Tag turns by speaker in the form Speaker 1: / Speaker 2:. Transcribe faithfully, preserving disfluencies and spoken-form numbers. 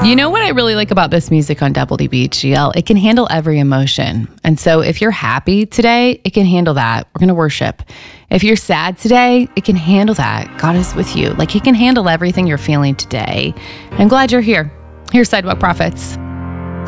Speaker 1: You know what I really like about this music on W D B G L? It can handle every emotion. And so if you're happy today, it can handle that. We're going to worship. If you're sad today, it can handle that. God is with you. Like, he can handle everything you're feeling today. I'm glad you're here. Here's Sidewalk Prophets.